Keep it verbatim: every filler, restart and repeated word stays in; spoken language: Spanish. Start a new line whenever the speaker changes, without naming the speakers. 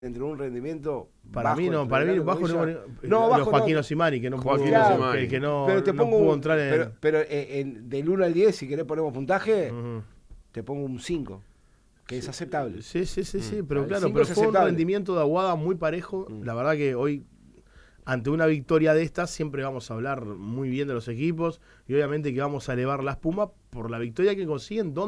entre un rendimiento
para
bajo
mí no, para mí bajo no,
no,
no
bajo
Joaquín
no.
Osimani, que no
Joaquín
pudo,
Osimani.
que, que no,
pero te
no
pongo
pudo
un,
entrar en...
pero, pero eh, en, del uno al diez, si querés ponemos puntaje,
Uh-huh.
te pongo un cinco, que
sí,
es aceptable.
Sí, sí, sí, sí,
Mm.
pero
El
claro, pero
es
fue un
aceptable.
rendimiento de Aguada muy parejo. Mm. La verdad que hoy, ante una victoria de estas, siempre vamos a hablar muy bien de los equipos y obviamente que vamos a elevar la espuma por la victoria que consiguen.